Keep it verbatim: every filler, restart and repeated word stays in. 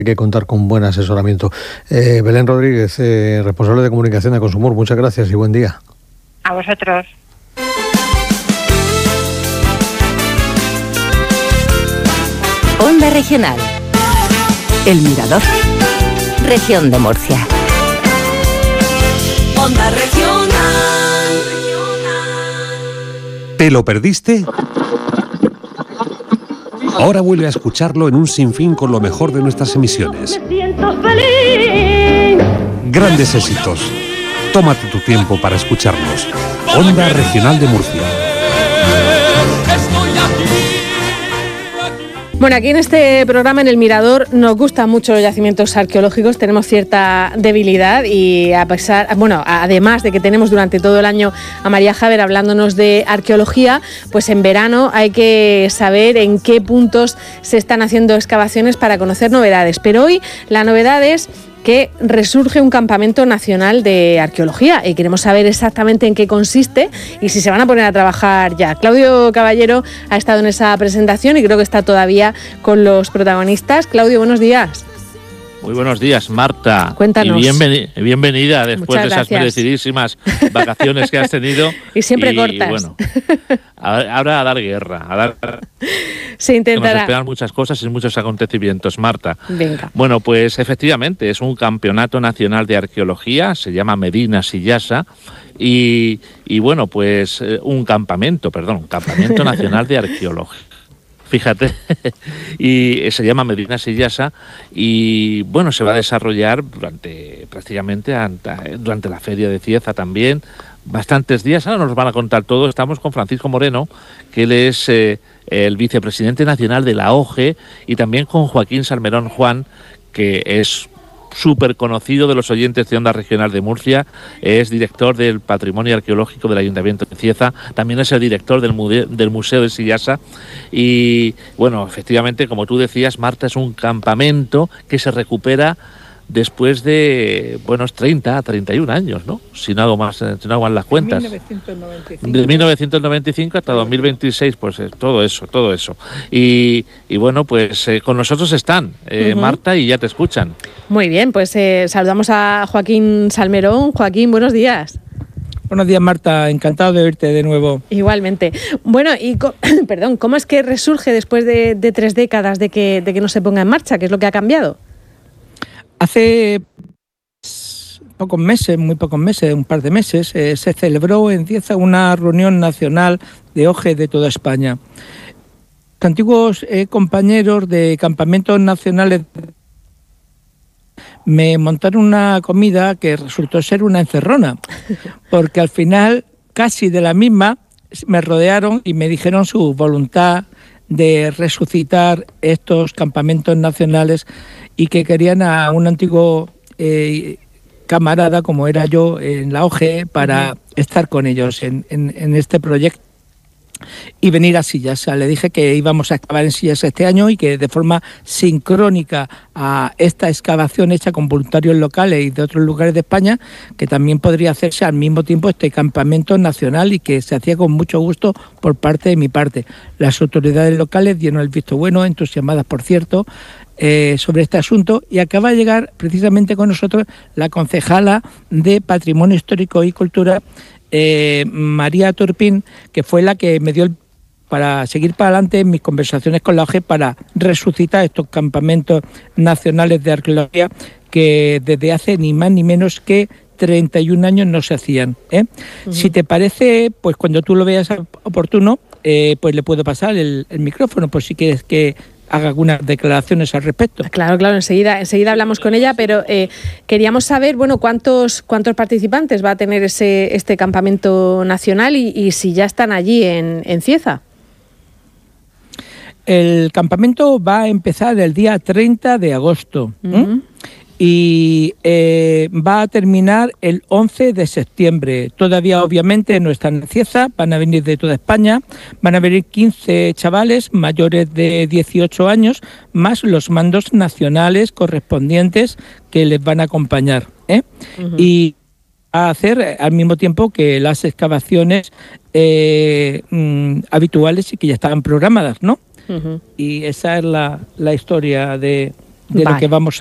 Hay que contar con buen asesoramiento. Eh, Belén Rodríguez, eh, responsable de comunicación de Consumur, muchas gracias y buen día. A vosotros. Onda Regional. El Mirador. Región de Murcia. Onda Regional. ¿Te lo perdiste? Ahora vuelve a escucharlo en un sinfín con lo mejor de nuestras emisiones. Grandes éxitos. Tómate tu tiempo para escucharlos. Onda Regional de Murcia. Bueno, aquí en este programa, en El Mirador, nos gustan mucho los yacimientos arqueológicos, tenemos cierta debilidad y a pesar, bueno, además de que tenemos durante todo el año a María Javer hablándonos de arqueología, pues en verano hay que saber en qué puntos se están haciendo excavaciones para conocer novedades. Pero hoy la novedad es que resurge un campamento nacional de arqueología y queremos saber exactamente en qué consiste y si se van a poner a trabajar ya. Claudio Caballero ha estado en esa presentación y creo que está todavía con los protagonistas. Claudio, buenos días. Muy buenos días, Marta. Cuéntanos. Y bienveni- bienvenida después Muchas de esas gracias. merecidísimas vacaciones que has tenido. Y siempre y, cortas. Bueno, ahora a dar guerra, a dar... Se intentará. Nos esperan muchas cosas y muchos acontecimientos, Marta. Venga. Bueno, pues efectivamente es un campeonato nacional de arqueología, se llama Medina Sillasa, y, y bueno, pues eh, un campamento, perdón, un campamento nacional de arqueología. Fíjate, y se llama Medina Sillasa y bueno, se va a desarrollar durante prácticamente durante la feria de Cieza también, bastantes días. Ahora nos van a contar todo. Estamos con Francisco Moreno, que él es eh, el vicepresidente nacional de la O G E, y también con Joaquín Salmerón Juan, que es súper conocido de los oyentes de Onda Regional de Murcia, es director del Patrimonio Arqueológico del Ayuntamiento de Cieza, también es el director del, mude- del Museo de Sillasa y, bueno, efectivamente, como tú decías, Marta, es un campamento que se recupera después de, buenos treinta, treinta y un años, ¿no? Si no hago más, si no hago mal las cuentas. mil novecientos noventa y cinco. De mil novecientos noventa y cinco hasta dos mil veintiséis, pues eh, todo eso, todo eso. Y, y bueno, pues eh, con nosotros están, eh, Uh-huh. Marta, y ya te escuchan. Muy bien, pues eh, saludamos a Joaquín Salmerón. Joaquín, buenos días. Buenos días, Marta. Encantado de verte de nuevo. Igualmente. Bueno, y co- perdón, ¿cómo es que resurge después de, de tres décadas de que, de que no se ponga en marcha? ¿Qué es lo que ha cambiado? Hace pocos meses, muy pocos meses, un par de meses, eh, se celebró en Cieza una reunión nacional de O G E de toda España. Los antiguos eh, compañeros de campamentos nacionales me montaron una comida que resultó ser una encerrona, porque al final, casi de la misma, me rodearon y me dijeron su voluntad de resucitar estos campamentos nacionales y que querían a un antiguo eh, camarada como era yo en la O G E para estar con ellos en, en, en este proyecto y venir a Sillasa. Le dije que íbamos a excavar en Sillasa este año y que de forma sincrónica a esta excavación hecha con voluntarios locales y de otros lugares de España, que también podría hacerse al mismo tiempo este campamento nacional y que se hacía con mucho gusto por parte de mi parte. Las autoridades locales dieron el visto bueno, entusiasmadas por cierto, eh, sobre este asunto, y acaba de llegar precisamente con nosotros la concejala de Patrimonio Histórico y Cultura, Eh, María Turpín, que fue la que me dio el, para seguir para adelante en mis conversaciones con la O G E para resucitar estos campamentos nacionales de arqueología que desde hace ni más ni menos que treinta y un años no se hacían, ¿eh? Uh-huh. Si te parece, pues cuando tú lo veas oportuno, eh, pues le puedo pasar el, el micrófono por si quieres que haga algunas declaraciones al respecto. Claro, claro, enseguida, enseguida hablamos con ella, pero eh, queríamos saber, bueno, cuántos cuántos participantes va a tener ese este campamento nacional y, y si ya están allí en, en Cieza. El campamento va a empezar el día treinta de agosto. Uh-huh. ¿eh? Y eh, va a terminar el once de septiembre. Todavía obviamente no están en Cieza, van a venir de toda España, van a venir quince chavales mayores de dieciocho años, más los mandos nacionales correspondientes que les van a acompañar, ¿eh? Uh-huh. Y a hacer al mismo tiempo que las excavaciones eh, mm, habituales y que ya estaban programadas, ¿no? Uh-huh. Y esa es la, la historia de... de vale. lo que vamos